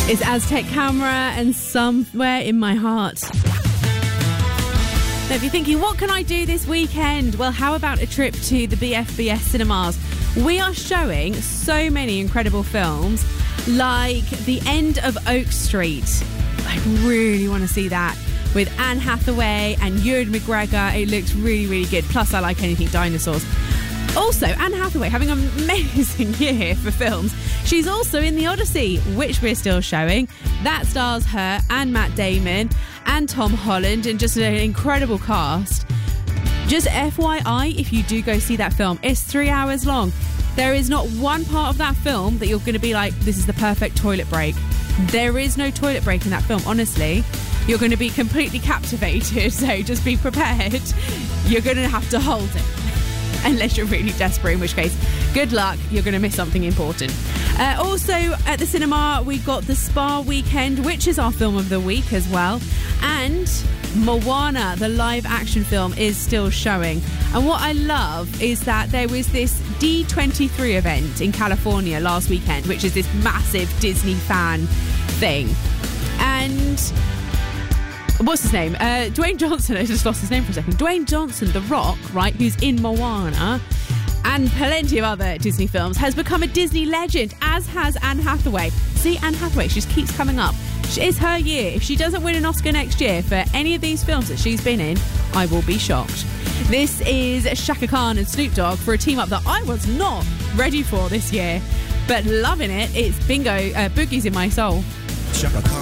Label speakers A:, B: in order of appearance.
A: It's Aztec Camera and Somewhere in My Heart. Now, if you're thinking, what can I do this weekend? Well, how about a trip to the BFBS cinemas? We are showing so many incredible films, like The End of Oak Street. I really want to see that, with Anne Hathaway and Ewan McGregor. It looks really, really good. Plus, I like anything dinosaurs. Also, Anne Hathaway having an amazing year for films. She's also in The Odyssey, which we're still showing. That stars her and Matt Damon and Tom Holland, and just an incredible cast. Just FYI, if you do go see that film, it's 3 hours long. There is not one part of that film that you're going to be like, this is the perfect toilet break. There is no toilet break in that film, honestly. You're going to be completely captivated, so just be prepared. You're going to have to hold it. Unless you're really desperate, in which case, good luck, you're going to miss something important. Also, at the cinema, we've got The Spa Weekend, which is our film of the week as well. And Moana, the live action film, is still showing. And what I love is that there was this D23 event in California last weekend, which is this massive Disney fan thing. And what's his name? Dwayne Johnson. I just lost his name for a second. Dwayne Johnson, The Rock, right, who's in Moana and plenty of other Disney films, has become a Disney legend, as has Anne Hathaway. See, Anne Hathaway, she just keeps coming up. It's her year. If she doesn't win an Oscar next year for any of these films that she's been in, I will be shocked. This is Shaka Khan and Snoop Dogg for a team-up that I was not ready for this year, but loving it. It's bingo, Boogie's in My Soul.
B: Shaka Khan.